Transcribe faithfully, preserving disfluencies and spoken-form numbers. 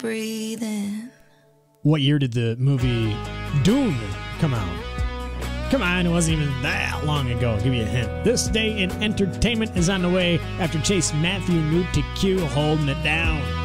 breathing. What year did the movie Dune come out? Come on, it wasn't even that long ago. I'll give you a hint. This day in entertainment is on the way after Chase Matthew moved to Q, holding it down.